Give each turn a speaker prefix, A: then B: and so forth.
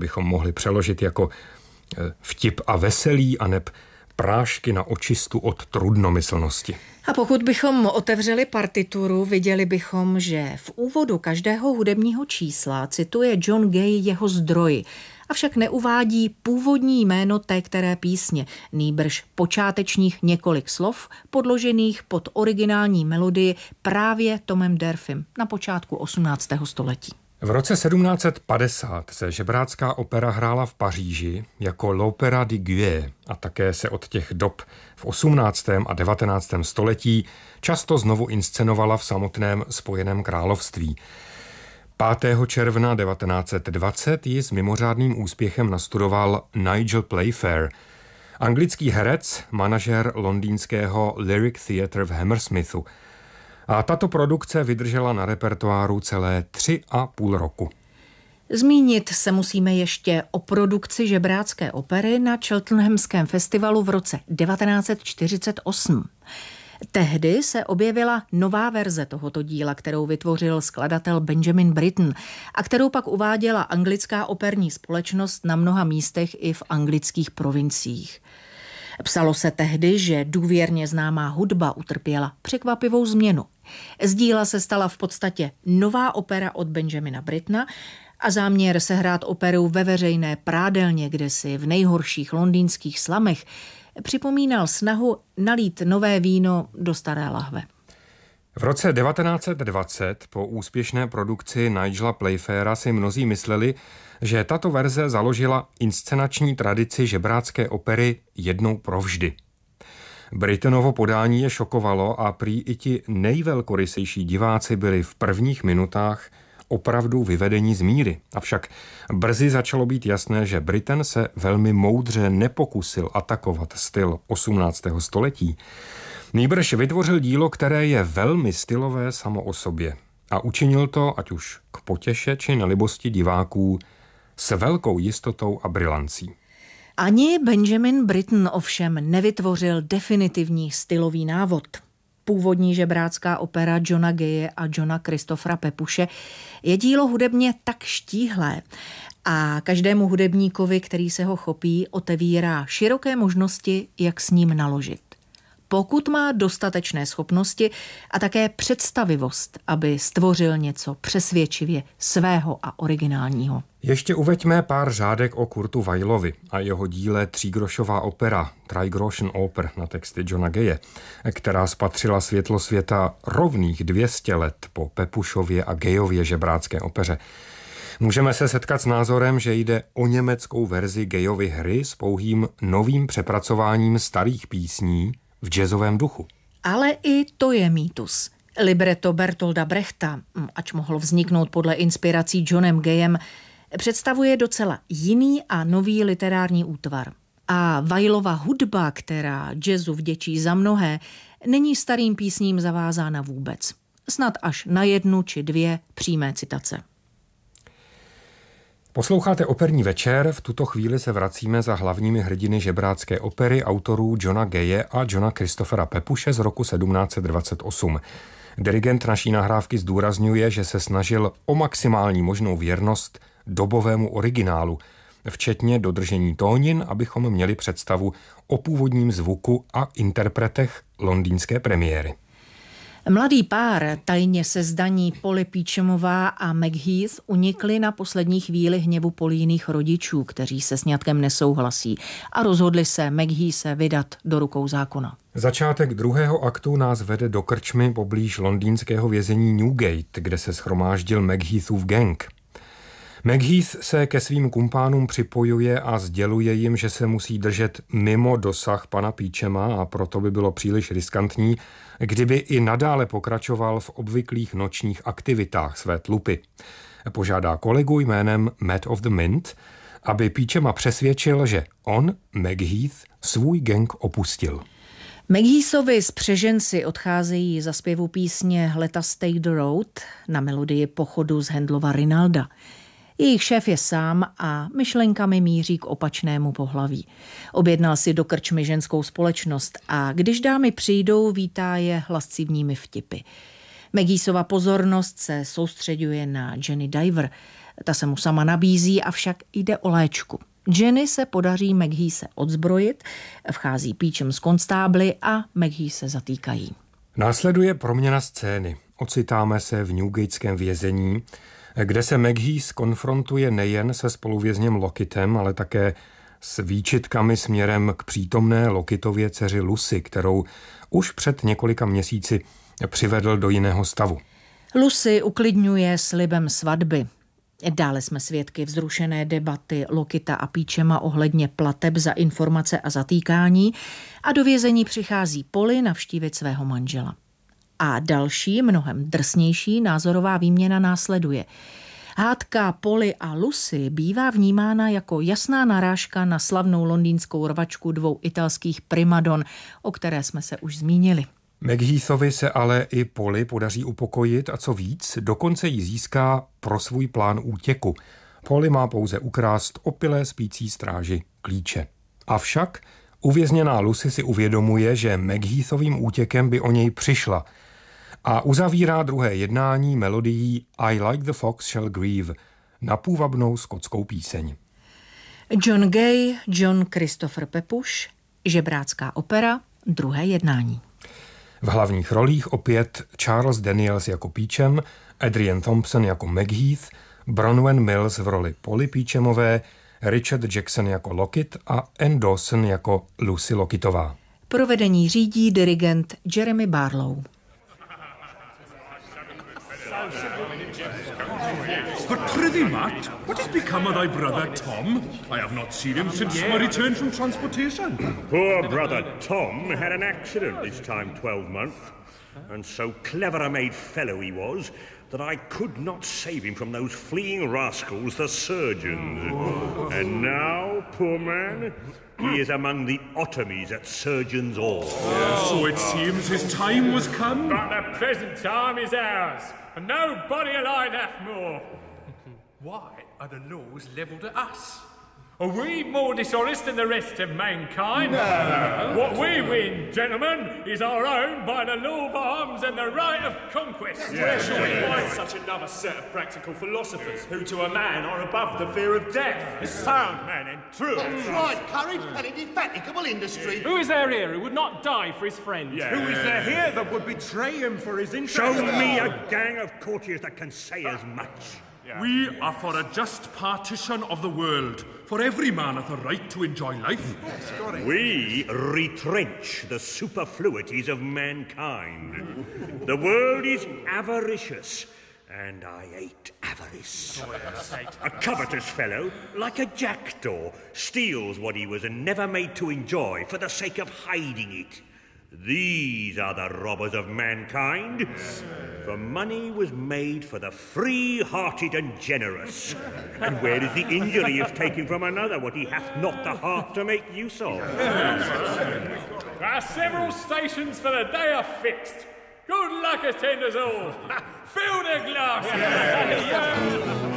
A: bychom mohli přeložit jako vtip a veselí, aneb prášky na očistu od trudnomyslnosti.
B: A pokud bychom otevřeli partituru, viděli bychom, že v úvodu každého hudebního čísla cituje John Gay jeho zdroj, avšak neuvádí původní jméno té které písně, nýbrž počátečních několik slov, podložených pod originální melodii právě Tomem Durfym na počátku 18. století.
A: V roce 1750 se žebrácká opera hrála v Paříži jako l'Opéra de Gué a také se od těch dob v 18. a 19. století často znovu inscenovala v samotném Spojeném království. 5. června 1920 ji s mimořádným úspěchem nastudoval Nigel Playfair, anglický herec, manažer londýnského Lyric Theatre v Hammersmithu. A tato produkce vydržela na repertoáru celé 3,5 roku.
B: Zmínit se musíme ještě o produkci žebrácké opery na Cheltenhamském festivalu v roce 1948. Tehdy se objevila nová verze tohoto díla, kterou vytvořil skladatel Benjamin Britten a kterou pak uváděla anglická operní společnost na mnoha místech i v anglických provinciích. Psalo se tehdy, že důvěrně známá hudba utrpěla překvapivou změnu. Z díla se stala v podstatě nová opera od Benjamina Brittena a záměr sehrát operu ve veřejné prádelně, kdesi v nejhorších londýnských slamech, připomínal snahu nalít nové víno do staré lahve.
A: V roce 1920 po úspěšné produkci Nigela Playfaira si mnozí mysleli, že tato verze založila inscenační tradici žebrácké opery jednou provždy. Brittenovo podání je šokovalo a prý i ti nejvelkorysejší diváci byli v prvních minutách opravdu vyvedení z míry. Avšak brzy začalo být jasné, že Britten se velmi moudře nepokusil atakovat styl 18. století. Nýbrž vytvořil dílo, které je velmi stylové samo o sobě. A učinil to, ať už k potěše či nelibosti diváků, s velkou jistotou a brilancí.
B: Ani Benjamin Britten ovšem nevytvořil definitivní stylový návod. Původní žebrácká opera Johna Gaye a Johna Christophera Pepuše je dílo hudebně tak štíhlé a každému hudebníkovi, který se ho chopí, otevírá široké možnosti, jak s ním naložit. Pokud má dostatečné schopnosti a také představivost, aby stvořil něco přesvědčivě svého a originálního.
A: Ještě uveďme pár řádek o Kurtu Weillovi a jeho díle Třígrošová opera, Dreigroschen Oper na texty Johna Gaye, která spatřila světlo světa rovných 200 let po Pepušově a Gayově žebrácké opeře. Můžeme se setkat s názorem, že jde o německou verzi Gayovy hry s pouhým novým přepracováním starých písní v jazzovém duchu.
B: Ale i to je mýtus. Libretto Bertolda Brechta, ač mohlo vzniknout podle inspirací Johnem Gayem, představuje docela jiný a nový literární útvar. A Weillova hudba, která jazzu vděčí za mnohé, není starým písním zavázána vůbec. Snad až na 1 či 2 přímé citace.
A: Posloucháte Operní večer, v tuto chvíli se vracíme za hlavními hrdiny žebrácké opery autorů Johna Gaye a Johna Christophera Pepuše z roku 1728. Dirigent naší nahrávky zdůrazňuje, že se snažil o maximální možnou věrnost dobovému originálu, včetně dodržení tónin, abychom měli představu o původním zvuku a interpretech londýnské premiéry.
B: Mladý pár, tajně se zdaní Polly Peachamová a Meg Heath, unikli na poslední chvíli hněvu Pollyjiných rodičů, kteří se sňatkem nesouhlasí a rozhodli se Meg Heath vydat do rukou zákona.
A: Začátek druhého aktu nás vede do krčmy poblíž londýnského vězení Newgate, kde se shromáždil Meg Heathův gang. Meg Heath se ke svým kumpánům připojuje a sděluje jim, že se musí držet mimo dosah pana Peachama a proto by bylo příliš riskantní, kdyby i nadále pokračoval v obvyklých nočních aktivitách své tlupy. Požádá kolegu jménem Matt of the Mint, aby Peachama přesvědčil, že on, Meg Heath, svůj gang opustil.
B: Meg Heathovi spřeženci odcházejí za zpěvu písně Let us take the road na melodii pochodu z Handelova Rinalda. Jejich šéf je sám a myšlenkami míří k opačnému pohlaví. Objednal si do krčmy ženskou společnost a když dámy přijdou, vítá je lascivními vtipy. Meg Heathova pozornost se soustřeďuje na Jenny Diver, Ta se mu sama nabízí, avšak jde o léčku. Jenny se podaří McGeese odzbrojit, vchází Peachem z konstábly a McGeese zatýkají.
A: Následuje proměna scény. Ocitáme se v Newgateském vězení, kde se McGeese konfrontuje nejen se spoluvězněm Locketem, ale také s výčitkami směrem k přítomné Locketově dceři Lucy, kterou už před několika měsíci přivedl do jiného stavu.
B: Lucy uklidňuje slibem svatby. Dále jsme svědky vzrušené debaty Locketa a Peachema ohledně plateb za informace a zatýkání a do vězení přichází Polly navštívit svého manžela. A další, mnohem drsnější názorová výměna následuje. Hádka Polly a Lucy bývá vnímána jako jasná narážka na slavnou londýnskou rvačku dvou italských primadon, o které jsme se už zmínili.
A: McGeeseovi se ale i Polly podaří upokojit a co víc, dokonce ji získá pro svůj plán útěku. Polly má pouze ukrást opilé spící stráži klíče. Avšak uvězněná Lucy si uvědomuje, že McGeeseovým útěkem by o něj přišla a uzavírá druhé jednání melodií I Like the Fox Shall Grieve na půvabnou skotskou píseň.
B: John Gay, John Christopher Pepuš, Žebrácká opera, druhé jednání.
A: V hlavních rolích opět Charles Daniels jako Peachem, Adrian Thompson jako McGeese, Bronwyn Mills v roli Polly Peachemové, Richard Jackson jako Lockett a Ann Dawson jako Lucy Lockettová.
B: Provedení řídí dirigent Jeremy Barlow.
C: But prithee, Matt, what has become of thy brother Tom? I have not seen him since my return from transportation.
D: Poor brother Tom had an accident this time 12-month, and so clever a made fellow he was that I could not save him from those fleeing rascals, the surgeons. And now, poor man, he is among the Ottomies at Surgeons' Hall.
C: So it seems his time was come.
E: But the present time is ours, and nobody alive hath more. Why are the laws levelled at us? Are we more dishonest than the rest of mankind? No. What we win, gentlemen, is our own by the law of arms and the right of conquest.
F: Where shall we find such another set of practical philosophers who to a man are above the fear of death?
E: A sound man and true.
G: That's right, courage and indefatigable industry.
E: Who is there here who would not die for his friend?
F: Who is there here that would betray him for his interest?
D: Show me a gang of courtiers that can say as much.
C: We are for a just partition of the world, for every man hath a right to enjoy life.
D: We retrench the superfluities of mankind. The world is avaricious, and I hate avarice. A covetous fellow, like a jackdaw, steals what he was never made to enjoy for the sake of hiding it. These are the robbers of mankind. For money was made for the free-hearted and generous. And where is the injury of taking from another what he hath not the heart to make use of?
E: There are several stations for the day are fixed. Good luck attend us all. Fill the glasses.